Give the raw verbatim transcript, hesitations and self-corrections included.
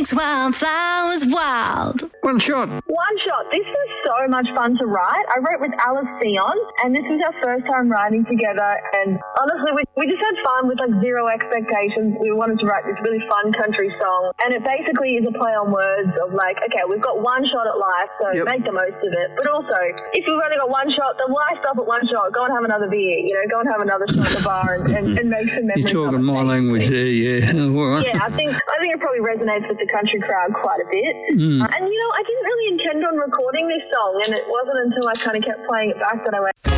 makes wildflowers wild. One shot. One shot. This was so much fun to write. I wrote with Alice Theon, and this was our first time writing together. And honestly, we, we just had fun with like zero expectations. We wanted to write this really fun country song, and it basically is a play on words of like, okay, we've got one shot at life, so Yep. make the most of it. But also, if we've only got one shot, then why stop at one shot? Go and have another beer, you know, go and have another shot at the bar and, and, and make some memories. You're talking of it, my basically. language there, yeah. All right. Yeah, I think I think it probably resonates with the country crowd quite a bit. Mm. Uh, and you know, I didn't really intend on recording this song, and it wasn't until I kind of kept playing it back that I went,